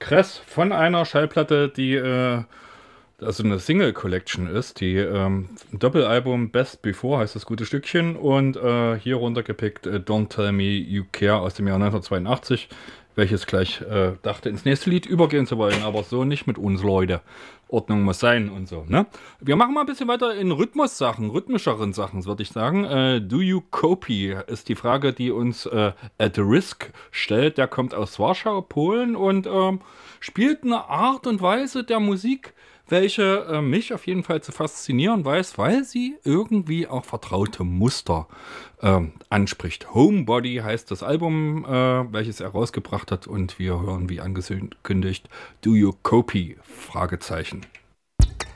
Express von einer Schallplatte, die also eine Single Collection ist, die Doppelalbum Best Before heißt das gute Stückchen und hier runtergepickt Don't Tell Me You Care aus dem Jahr 1982, welches gleich dachte, ins nächste Lied übergehen zu wollen, aber so nicht mit uns, Leute. Ordnung muss sein und so, ne? Wir machen mal ein bisschen weiter in Rhythmus-Sachen, rhythmischeren Sachen, würde ich sagen. Do You Copy ist die Frage, die uns At Risk stellt. Der kommt aus Warschau, Polen und spielt eine Art und Weise der Musik, welche mich auf jeden Fall zu faszinieren weiß, weil sie irgendwie auch vertraute Muster anspricht. Homebody heißt das Album, welches er rausgebracht hat und wir hören wie angekündigt Do You Copy? Fragezeichen.